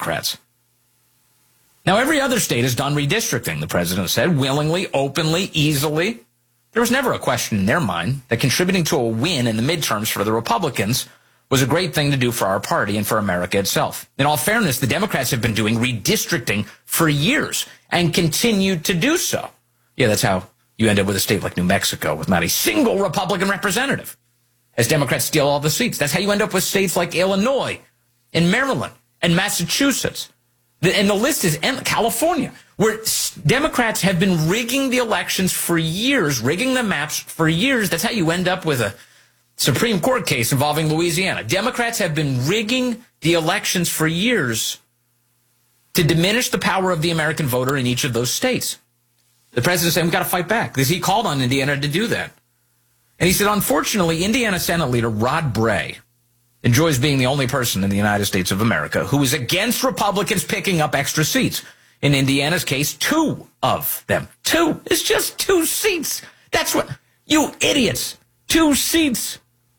Democrats. Now, every other state has done redistricting, the president said, willingly, openly, easily. There was never a question in their mind that contributing to a win in the midterms for the Republicans was a great thing to do for our party and for America itself. In all fairness, the Democrats have been doing redistricting for years and continue to do so. Yeah, that's how you end up with a state like New Mexico with not a single Republican representative, as Democrats steal all the seats. That's how you end up with states like Illinois and Maryland and Massachusetts. And the list is California, where Democrats have been rigging the elections for years, rigging the maps for years. That's how you end up with a Supreme Court case involving Louisiana. Democrats have been rigging the elections for years to diminish the power of the American voter in each of those states. The president said, we've got to fight back, because he called on Indiana to do that. And he said, unfortunately, Indiana Senate Leader Rod Bray enjoys being the only person in the United States of America who is against Republicans picking up extra seats. In Indiana's case, 2 of them. 2. It's just 2 seats. That's what, you idiots. 2 seats.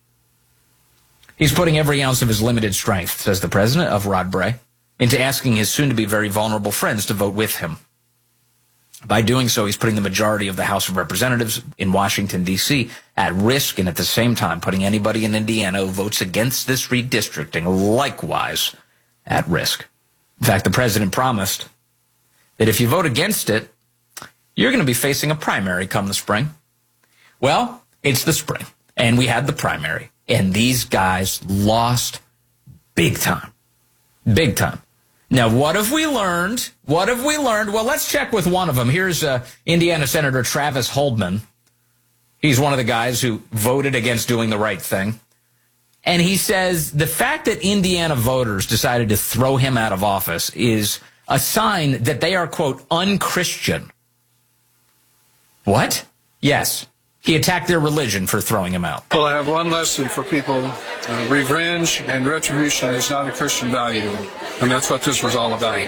He's putting every ounce of his limited strength, says the president, of Rod Bray, into asking his soon-to-be very vulnerable friends to vote with him. By doing so, he's putting the majority of the House of Representatives in Washington, D.C. at risk, and at the same time putting anybody in Indiana who votes against this redistricting likewise at risk. In fact, the president promised that if you vote against it, you're going to be facing a primary come the spring. Well, it's the spring, and we had the primary, and these guys lost big time. Big time. Now, what have we learned? What have we learned? Well, let's check with one of them. Here's Indiana Senator Travis Holdman. He's one of the guys who voted against doing the right thing. And he says the fact that Indiana voters decided to throw him out of office is a sign that they are, quote, unchristian. What? Yes. He attacked their religion for throwing him out. Well, I have one lesson for people. Revenge and retribution is not a Christian value. And that's what this was all about.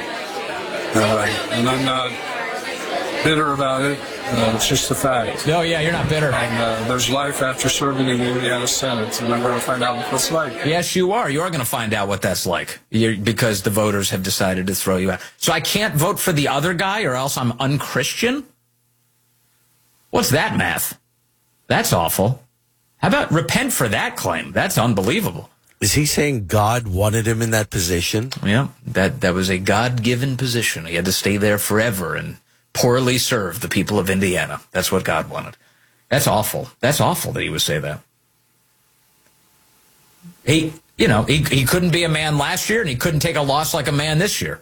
And I'm not bitter about it. It's just a fact. No, yeah, you're not bitter. And there's life after serving in the Indiana Senate, and I'm going to find out what that's like. Yes, you are. You are going to find out what that's like because the voters have decided to throw you out. So I can't vote for the other guy or else I'm unchristian? What's that math? That's awful. How about repent for that claim? That's unbelievable. Is he saying God wanted him in that position? Yeah, that was a God-given position. He had to stay there forever and poorly serve the people of Indiana. That's what God wanted. That's awful. That's awful that he would say that. He couldn't be a man last year, and he couldn't take a loss like a man this year.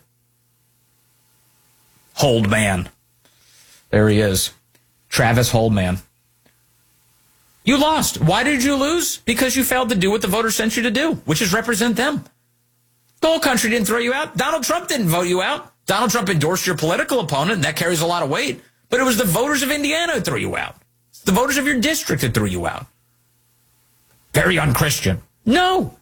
Holdman. There he is. Travis Holdman. You lost. Why did you lose? Because you failed to do what the voters sent you to do, which is represent them. The whole country didn't throw you out. Donald Trump didn't vote you out. Donald Trump endorsed your political opponent, and that carries a lot of weight. But it was the voters of Indiana who threw you out. It's the voters of your district that threw you out. Very unchristian. No.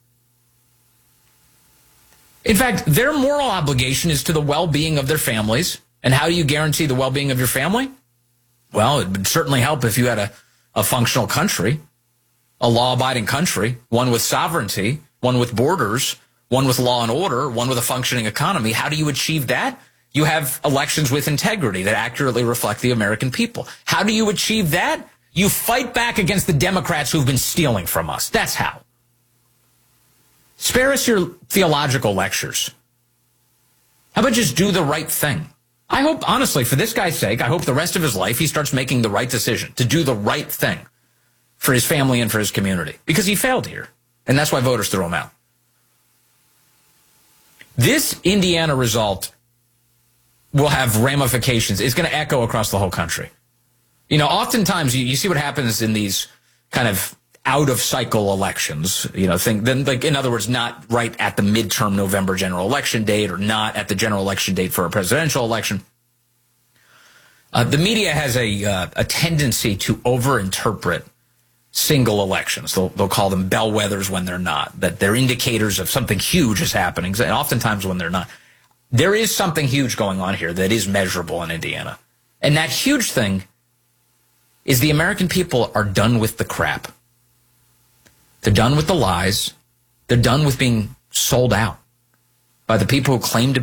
In fact, their moral obligation is to the well-being of their families. And how do you guarantee the well-being of your family? Well, it would certainly help if you had a functional country, a law-abiding country, one with sovereignty, one with borders, one with law and order, one with a functioning economy. How do you achieve that? You have elections with integrity that accurately reflect the American people. How do you achieve that? You fight back against the Democrats who've been stealing from us. That's how. Spare us your theological lectures. How about just do the right thing? I hope, honestly, for this guy's sake, I hope the rest of his life he starts making the right decision to do the right thing for his family and for his community, because he failed here, and that's why voters threw him out. This Indiana result will have ramifications. It's going to echo across the whole country. You know, oftentimes you see what happens in these kind of out-of-cycle elections, in other words, not right at the midterm November general election date or not at the general election date for a presidential election. The media has a tendency to overinterpret single elections. They'll call them bellwethers when they're not, that they're indicators of something huge is happening, and oftentimes when they're not. There is something huge going on here that is measurable in Indiana. And that huge thing is the American people are done with the crap. They're done with the lies. They're done with being sold out by the people who claim to